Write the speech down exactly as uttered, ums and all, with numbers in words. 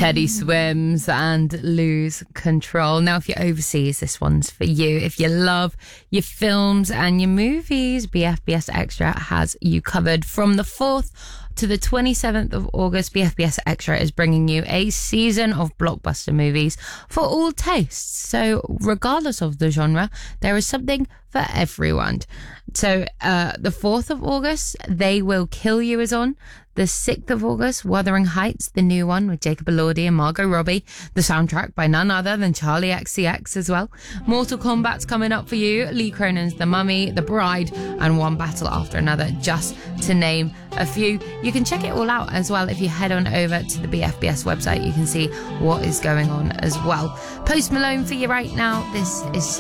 Teddy Swims and Lose Control. Now, if you're overseas, this one's for you. If you love your films and your movies, B F B S Extra has you covered. From the fourth to the twenty-seventh of August, B F B S Extra is bringing you a season of blockbuster movies for all tastes. So regardless of the genre, there is something for everyone. So uh, the fourth of August, They Will Kill You is on. The sixth of August, Wuthering Heights, the new one with Jacob Elordi and Margot Robbie. The soundtrack by none other than Charlie X C X as well. Mortal Kombat's coming up for you. Lee Cronin's The Mummy, The Bride, and One Battle After Another, just to name a few. You can check it all out as well if you head on over to the B F B S website. You can see what is going on as well. Post Malone for you right now. This is